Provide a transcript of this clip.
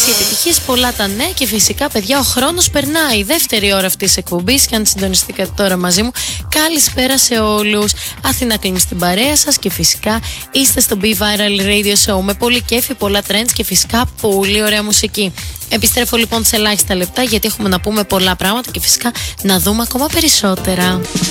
οι επιτυχίες, πολλά τα νέα και φυσικά, παιδιά, ο χρόνος περνάει. Δεύτερη ώρα αυτής της εκπομπής και αν συντονιστήκατε τώρα μαζί μου, καλησπέρα σε όλους. Αθηνά κλείνει στην παρέα σας και φυσικά είστε στο Be Viral Radio Show με πολύ κέφι, πολλά trends και φυσικά πολύ ωραία μουσική. Επιστρέφω λοιπόν σε ελάχιστα λεπτά γιατί έχουμε να πούμε πολλά πράγματα και φυσικά να δούμε ακόμα περισσότερα.